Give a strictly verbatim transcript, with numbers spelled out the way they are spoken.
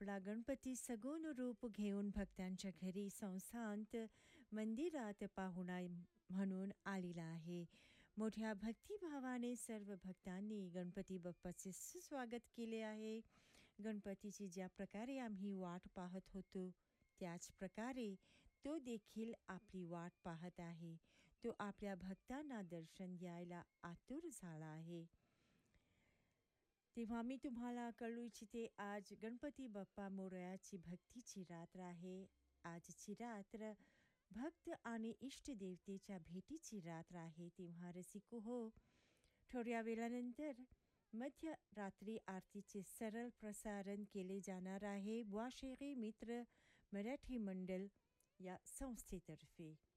आपला गणपती सगुण रूप घेऊन भक्तांच्या घरी संस्थांत मंदिरात पाहुणा म्हणून आलेला आहे. मोठ्या भक्तिभावाने सर्व भक्तांनी गणपती बाप्पाचे सुस्वागत केले आहे. गणपतीची ज्या प्रकारे आम्ही वाट पाहत होतो त्याच प्रकारे तो देखील आपली वाट पाहत आहे. तो आपल्या भक्तांना दर्शन द्यायला आतुर झाला आहे. तेव्हा मी तुम्हाला कळू इच्छिते, आज गणपती बाप्पा मोरयाची भक्तीची रात्र आहे. आजची रात्र भक्त आणि इष्टदेवतेच्या भेटीची रात्र आहे. तेव्हा रसिको हो, थोड्या वेळानंतर मध्यरात्री आरतीचे सरळ प्रसारण केले जाणार आहे वाशेरी मित्र मराठी मंडळ या संस्थेतर्फे.